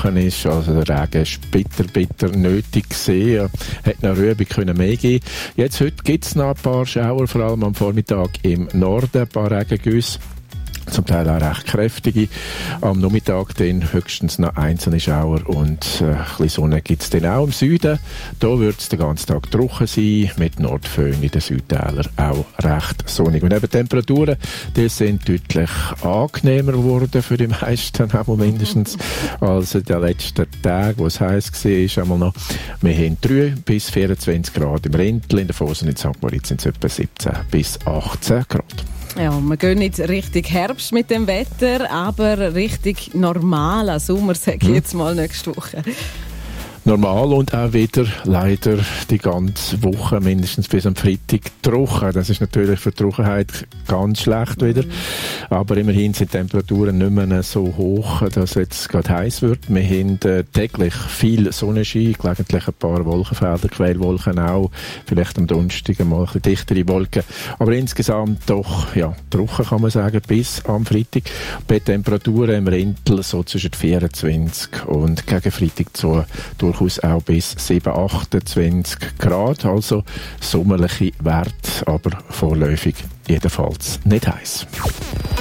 Woche ist. Also der Regen ist bitter nötig gewesen. Hätte noch Rüebung können mehr geben. Jetzt heute gibt es noch ein paar Schauer, vor allem am Vormittag im Norden, ein paar Regengüsse. Zum Teil auch recht kräftige. Am Nachmittag dann höchstens noch einzelne Schauer und ein bisschen Sonne gibt es dann auch im Süden. Da wird es den ganzen Tag trocken sein, mit Nordföhn in den Südtälern auch recht sonnig. Und eben Temperaturen, die sind deutlich angenehmer geworden für die meisten, auch mindestens als in den letzten Tagen, wo es heiß war, ist einmal noch. Wir haben 3 bis 24 Grad im Rintel, in der Fosen in St. Moritz sind es etwa 17 bis 18 Grad. Ja, wir gehen nicht richtig Herbst mit dem Wetter, aber richtig normaler Sommer, sage ich jetzt mal nächste Woche. Normal und auch wieder leider die ganze Woche, mindestens bis am Freitag, trocken. Das ist natürlich für die Trockenheit ganz schlecht wieder. Aber immerhin sind die Temperaturen nicht mehr so hoch, dass es jetzt gerade heiß wird. Wir haben täglich viel Sonnenschein, gelegentlich ein paar Wolkenfelder, Quellwolken auch. Vielleicht am Donnerstag mal ein bisschen dichtere Wolken. Aber insgesamt doch, ja, trocken kann man sagen, bis am Freitag. Bei Temperaturen im Rintel so zwischen 24 und gegen Freitag zu durchaus auch bis 7, 28 Grad. Also sommerliche Werte, aber vorläufig jedenfalls nicht heiß.